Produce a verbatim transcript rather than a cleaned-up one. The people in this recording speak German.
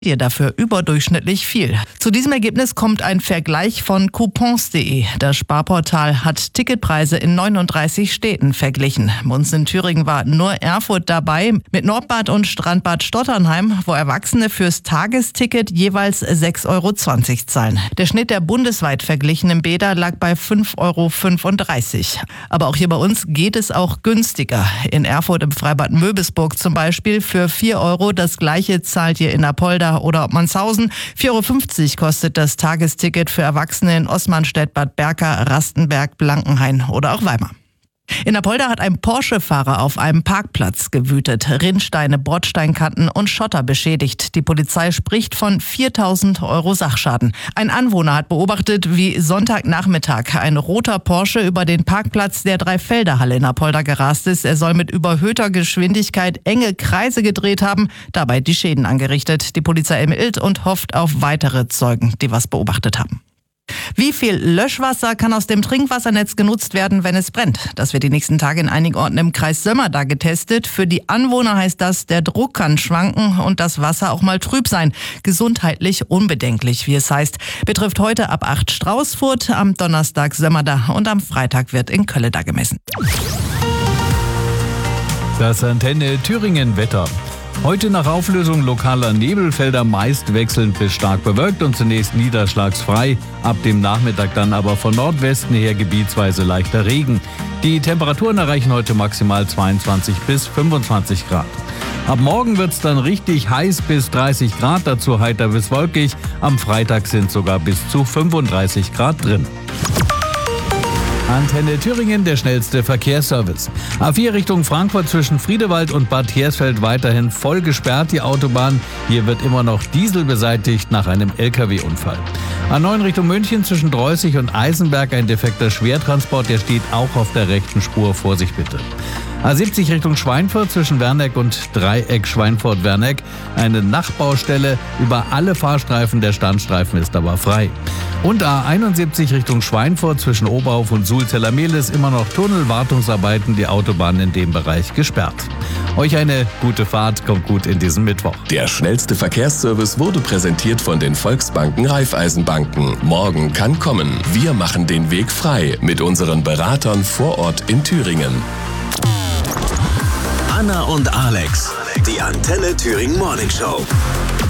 Ihr dafür überdurchschnittlich viel. Zu diesem Ergebnis kommt ein Vergleich von coupons punkt de. Das Sparportal hat Ticketpreise in neununddreißig Städten verglichen. Bei uns in Thüringen war nur Erfurt dabei, mit Nordbad und Strandbad Stotternheim, wo Erwachsene fürs Tagesticket jeweils sechs Euro zwanzig zahlen. Der Schnitt der bundesweit verglichenen Bäder lag bei fünf Euro fünfunddreißig. Aber auch hier bei uns geht es auch günstiger. In Erfurt im Freibad Möbisburg zum Beispiel für vier Euro. Das gleiche zahlt ihr in Apolda oder Obmannshausen. vier Euro fünfzig kostet das Tagesticket für Erwachsene in Osmanstedt, Bad Berka, Rastenberg, Blankenhain oder auch Weimar. In Apolda hat ein Porsche-Fahrer auf einem Parkplatz gewütet, Rinnsteine, Bordsteinkanten und Schotter beschädigt. Die Polizei spricht von viertausend Euro Sachschaden. Ein Anwohner hat beobachtet, wie Sonntagnachmittag ein roter Porsche über den Parkplatz der Dreifelderhalle in Apolda gerast ist. Er soll mit überhöhter Geschwindigkeit enge Kreise gedreht haben, dabei die Schäden angerichtet. Die Polizei ermittelt und hofft auf weitere Zeugen, die was beobachtet haben. Wie viel Löschwasser kann aus dem Trinkwassernetz genutzt werden, wenn es brennt? Das wird die nächsten Tage in einigen Orten im Kreis Sömmerda getestet. Für die Anwohner heißt das, der Druck kann schwanken und das Wasser auch mal trüb sein. Gesundheitlich unbedenklich, wie es heißt. Betrifft heute ab acht Straußfurt, am Donnerstag Sömmerda und am Freitag wird in Kölleda gemessen. Das Antenne Thüringen Wetter. Heute nach Auflösung lokaler Nebelfelder meist wechselnd bis stark bewölkt und zunächst niederschlagsfrei. Ab dem Nachmittag dann aber von Nordwesten her gebietsweise leichter Regen. Die Temperaturen erreichen heute maximal zweiundzwanzig bis fünfundzwanzig Grad. Ab morgen wird's dann richtig heiß bis dreißig Grad, dazu heiter bis wolkig. Am Freitag sind sogar bis zu fünfunddreißig Grad drin. Antenne Thüringen, der schnellste Verkehrsservice. A vier Richtung Frankfurt zwischen Friedewald und Bad Hersfeld weiterhin voll gesperrt, die Autobahn. Hier wird immer noch Diesel beseitigt nach einem L K W-Unfall. A neun Richtung München zwischen Dreußig und Eisenberg ein defekter Schwertransport, der steht auch auf der rechten Spur. Vorsicht bitte. A siebzig Richtung Schweinfurt zwischen Werneck und Dreieck Schweinfurt-Werneck. Eine Nachbaustelle. Über alle Fahrstreifen, der Standstreifen ist aber frei. Und A einundsiebzig Richtung Schweinfurt zwischen Oberhof und Sulzeller-Mehlis immer noch Tunnelwartungsarbeiten, die Autobahn in dem Bereich gesperrt. Euch eine gute Fahrt, kommt gut in diesen Mittwoch. Der schnellste Verkehrsservice wurde präsentiert von den Volksbanken Raiffeisenbanken. Morgen kann kommen. Wir machen den Weg frei mit unseren Beratern vor Ort in Thüringen. Anna und Alex, die Antenne Thüringen Morning Show.